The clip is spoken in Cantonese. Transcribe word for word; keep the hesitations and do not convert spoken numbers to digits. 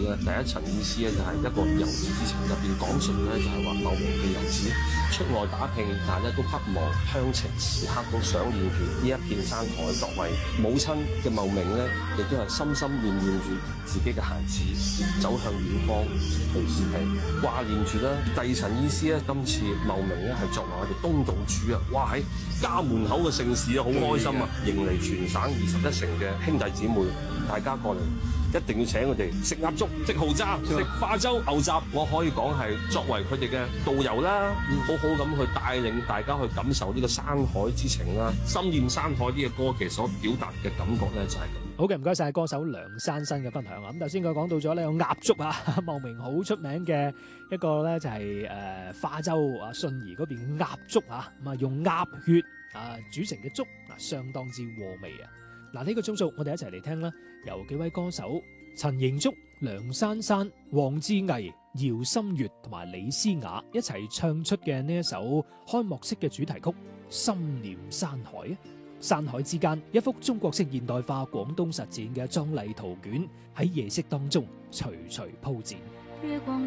咧，第一層意思咧就係一個遊子之情，入邊講述咧就係話茂名嘅遊子出外打拼，但係咧都不忘鄉情，時刻都想念住呢一片山海。作為母親嘅茂名咧，亦都係心心念念住自己嘅孩子走向遠方，同時係掛念住啦。第二層意思咧，今次茂名咧係作為我哋東道主啊，哇喺家門口嘅盛事啊，好開心啊，迎嚟全省二十一城嘅兄弟姊妹，大家過嚟。一定要請佢哋食鴨粥、食蠔渣、食化州牛雜，我可以講係作為佢哋嘅導遊啦，好好咁去帶領大家去感受呢個山海之情啦。心念山海呢個歌其實所表達嘅感覺咧就係咁。 好嘅，唔該晒歌手梁珊珊嘅分享啊！咁頭先佢講到咗呢個鴨粥啊，茂名好出名嘅一個咧就係誒化州啊信宜嗰邊鴨粥啊，咁啊用鴨血啊煮成嘅粥啊，相當之和味啊！嗱，呢個鐘數我哋一齊嚟聽啦，由幾位歌手陳盈竹、梁珊珊、黃志毅、姚心月同埋李思雅一齊唱出嘅呢一首開幕式嘅主題曲《心念山海》啊！山海之間，一幅中國式現代化廣東實踐嘅壯麗圖卷喺夜色當中徐徐鋪展。